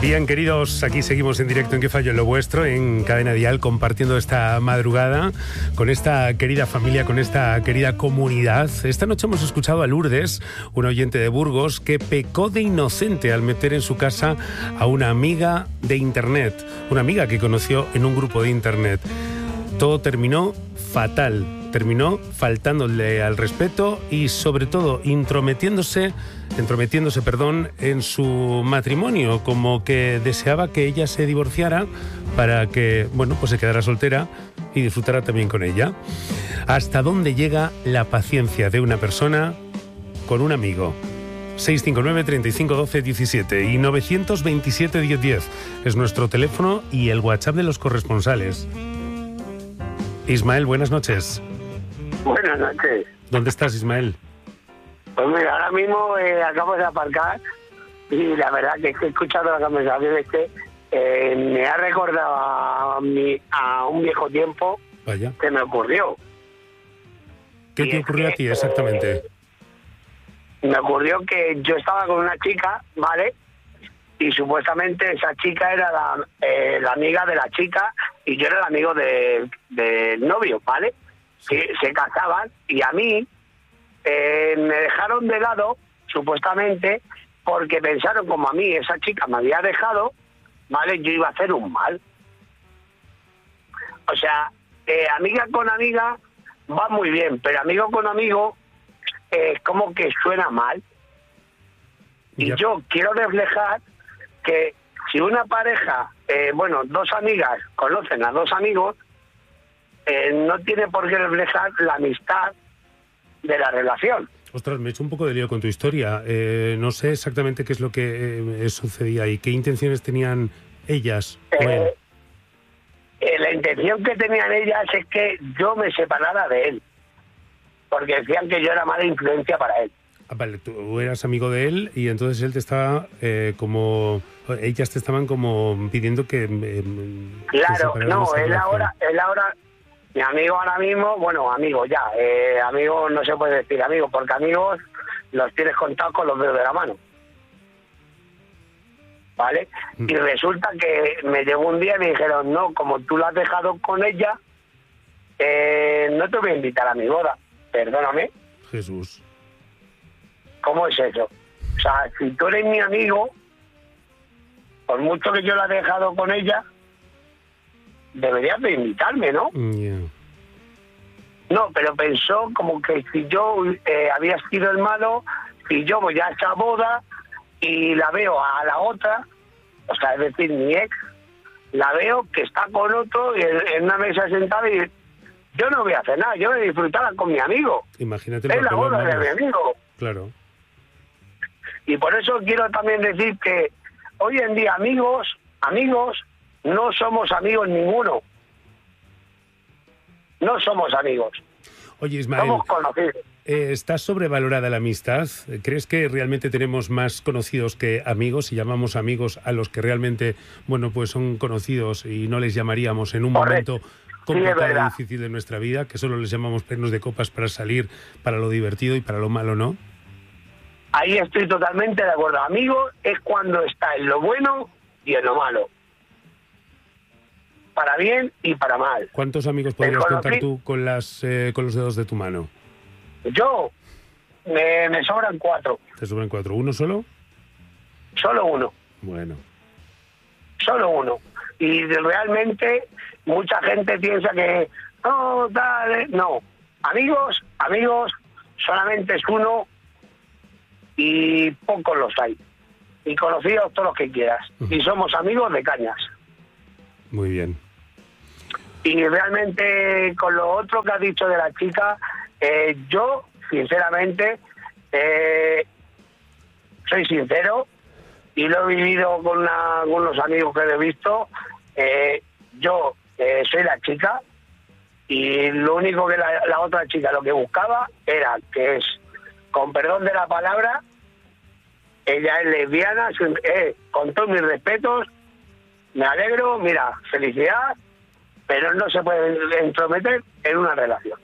Bien, queridos, aquí seguimos en directo en ¿Qué fallo en lo vuestro? En Cadena Dial, compartiendo esta madrugada con esta querida familia, con esta querida comunidad. Esta noche hemos escuchado a Lourdes, un oyente de Burgos, que pecó de inocente al meter en su casa a una amiga de internet, una amiga que conoció en un grupo de internet. Todo terminó fatal, terminó faltándole al respeto y sobre todo intrometiéndose en su matrimonio, como que deseaba que ella se divorciara para que, bueno, pues se quedara soltera y disfrutara también con ella. ¿Hasta dónde llega la paciencia de una persona con un amigo? 659 35 12 17 y 927 10 10 es nuestro teléfono y el WhatsApp de los corresponsales. Ismael, buenas noches. Buenas noches. ¿Dónde estás, Ismael? Pues mira, ahora mismo acabo de aparcar y la verdad que he escuchado la conversación me ha recordado a un viejo tiempo. Vaya. Que me ocurrió. ¿Qué te ocurrió a ti exactamente? Me ocurrió que yo estaba con una chica, ¿vale? Y supuestamente esa chica era la amiga de la chica y yo era el amigo del novio, ¿vale? Sí. Se casaban y a mí me dejaron de lado, supuestamente, porque pensaron como a mí esa chica me había dejado, ¿vale? Yo iba a hacer un mal. O sea, amiga con amiga va muy bien, pero amigo con amigo es como que suena mal. Y yo quiero reflejar que si una pareja, dos amigas conocen a dos amigos, no tiene por qué reflejar la amistad de la relación. Ostras, me he hecho un poco de lío con tu historia. No sé exactamente qué es lo que sucedía y qué intenciones tenían ellas. La intención que tenían ellas es que yo me separara de él, porque decían que yo era mala influencia para él. Ah, vale, tú eras amigo de él y entonces él te estaba ellas te estaban como pidiendo que... claro, no, él ahora, mi amigo ahora mismo, amigo no se puede decir amigo, porque amigos los tienes contados con los dedos de la mano, ¿vale? Y resulta que me llegó un día y me dijeron, no, como tú lo has dejado con ella, no te voy a invitar a mi boda. Perdóname. Jesús. ¿Cómo es eso? O sea, si tú eres mi amigo, por mucho que yo la he dejado con ella, deberías de invitarme, ¿no? Yeah. No, pero pensó como que si yo había sido el malo, si yo voy a esa boda y la veo a la otra, o sea, es decir, mi ex, la veo que está con otro y en una mesa sentada y yo no voy a hacer nada, yo voy a disfrutar con mi amigo. Imagínate. Es la boda de mi amigo. Claro. Y por eso quiero también decir que hoy en día amigos, no somos amigos ninguno. No somos amigos. Oye, Ismael, somos conocidos. ¿Está sobrevalorada la amistad? ¿Crees que realmente tenemos más conocidos que amigos y llamamos amigos a los que realmente, pues son conocidos y no les llamaríamos en un momento complicado y difícil de nuestra vida, que solo les llamamos pernos de copas para salir, para lo divertido y para lo malo, ¿no? Ahí estoy totalmente de acuerdo. Amigo es cuando está en lo bueno y en lo malo. Para bien y para mal. ¿Cuántos amigos podrías contar tú con los dedos de tu mano? Yo, me sobran 4. ¿Te sobran 4? ¿Uno solo? Solo uno. Bueno. Solo uno. Y realmente mucha gente piensa que no. Amigos, solamente es uno y pocos los hay. Y conocidos todos los que quieras. Y somos amigos de cañas. Muy bien. Y realmente con lo otro que has dicho de la chica, yo, sinceramente, soy sincero y lo he vivido con algunos amigos que he visto. Yo soy la chica y lo único que la otra chica lo que buscaba era que es, con perdón de la palabra, ella es lesbiana, con todos mis respetos, me alegro, mira, felicidad, pero no se puede entrometer en una relación.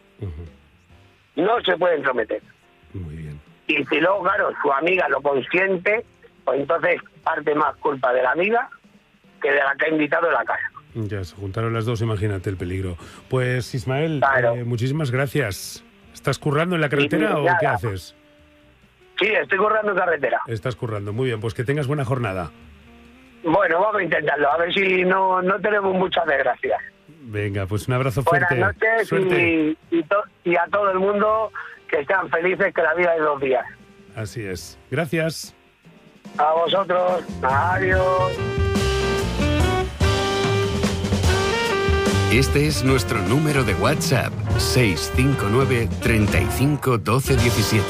No se puede entrometer. Muy bien. Y si luego, claro, su amiga lo consiente, Pues entonces parte más culpa de la amiga que de la que ha invitado en la casa. Ya, se juntaron las dos, imagínate el peligro. Pues Ismael, Claro. muchísimas gracias. ¿Estás currando en la carretera o qué haces? Sí, estoy currando en carretera. Estás currando, muy bien, pues que tengas buena jornada. Bueno, vamos a intentarlo, a ver si no tenemos muchas desgracias. Venga, pues un abrazo fuerte. Buenas noches Suerte. y a todo el mundo que sean felices, que la vida es 2 días. Así es. Gracias. A vosotros, adiós. Este es nuestro número de WhatsApp, 659 35 12 17.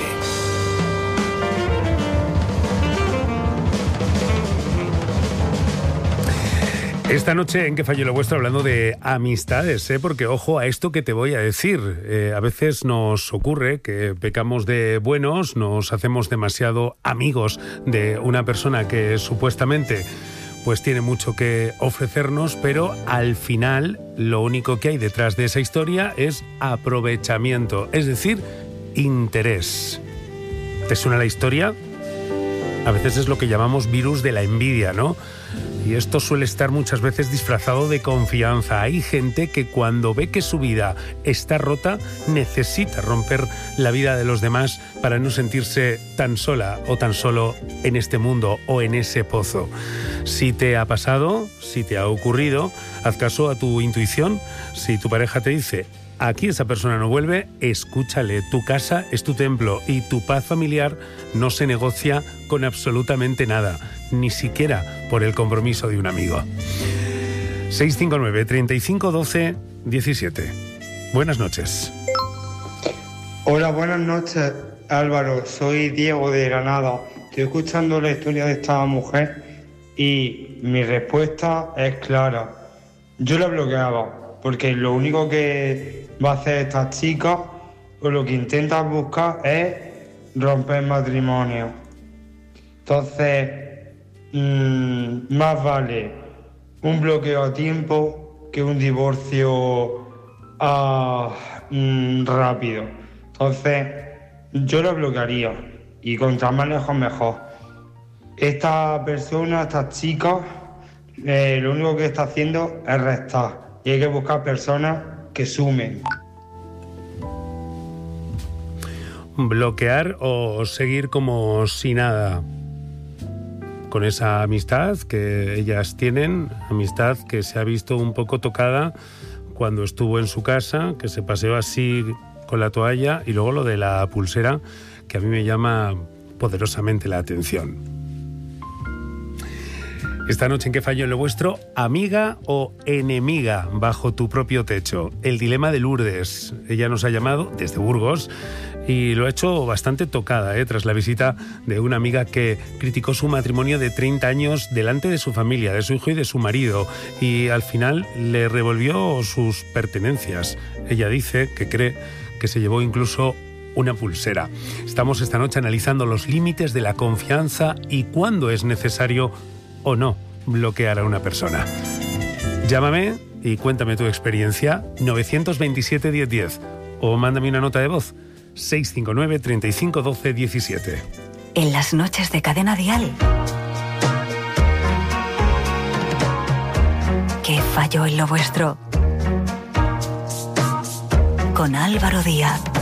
Esta noche en Que Falló lo Vuestro, hablando de amistades, porque ojo a esto que te voy a decir. A veces nos ocurre que pecamos de buenos, nos hacemos demasiado amigos de una persona que supuestamente pues tiene mucho que ofrecernos, pero al final lo único que hay detrás de esa historia es aprovechamiento, es decir, interés. ¿Te suena la historia? A veces es lo que llamamos virus de la envidia, ¿no? Y esto suele estar muchas veces disfrazado de confianza. Hay gente que cuando ve que su vida está rota, necesita romper la vida de los demás para no sentirse tan sola o tan solo en este mundo o en ese pozo. Si te ha pasado, si te ha ocurrido, haz caso a tu intuición. Si tu pareja te dice: aquí esa persona no vuelve, escúchale. Tu casa es tu templo y tu paz familiar no se negocia con absolutamente nada, ni siquiera por el compromiso de un amigo. 659 35 12 17. Buenas noches. Hola, buenas noches, Álvaro. Soy Diego de Granada. Estoy escuchando la historia de esta mujer y mi respuesta es clara. Yo la bloqueaba, porque lo único que va a hacer esta chica, o lo que intenta buscar, es romper matrimonio. Entonces, más vale un bloqueo a tiempo que un divorcio rápido. Entonces, yo lo bloquearía, y contra más lejos mejor. Esta persona, esta chica, lo único que está haciendo es restar, y hay que buscar personas que sumen. Bloquear o seguir como si nada con esa amistad que ellas tienen, amistad que se ha visto un poco tocada cuando estuvo en su casa, que se paseó así con la toalla, y luego lo de la pulsera, que a mí me llama poderosamente la atención. Esta noche en Que Falló lo Vuestro, amiga o enemiga bajo tu propio techo. El dilema de Lourdes. Ella nos ha llamado desde Burgos y lo ha hecho bastante tocada, tras la visita de una amiga que criticó su matrimonio de 30 años delante de su familia, de su hijo y de su marido, y al final le revolvió sus pertenencias. Ella dice que cree que se llevó incluso una pulsera. Estamos esta noche analizando los límites de la confianza y cuándo es necesario o no bloquear a una persona. Llámame y cuéntame tu experiencia, 927 1010, o mándame una nota de voz, 659 35 12 17. En las noches de Cadena Dial. ¿Qué falló en lo vuestro? Con Álvaro Díaz.